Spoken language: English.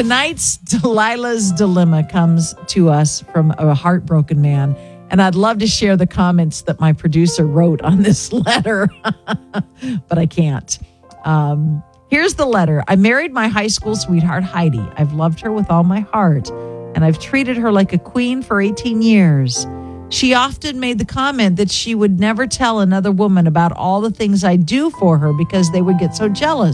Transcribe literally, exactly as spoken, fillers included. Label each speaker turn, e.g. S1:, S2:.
S1: Tonight's Delilah's Dilemma comes to us from a heartbroken man. And I'd love to share the comments that my producer wrote on this letter, but I can't. Um, here's the letter. I married my high school sweetheart, Heidi. I've loved her with all my heart, and I've treated her like a queen for eighteen years. She often made the comment that she would never tell another woman about all the things I do for her because they would get so jealous.